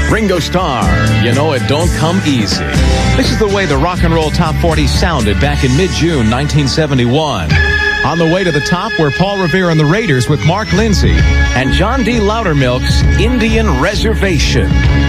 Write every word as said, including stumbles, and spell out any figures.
Ringo Starr, you know it don't come easy. This is the way the Rock and Roll Top forty sounded back in mid-June nineteen seventy-one. On the way to the top were Paul Revere and the Raiders with Mark Lindsay and John D. Loudermilk's Indian Reservation.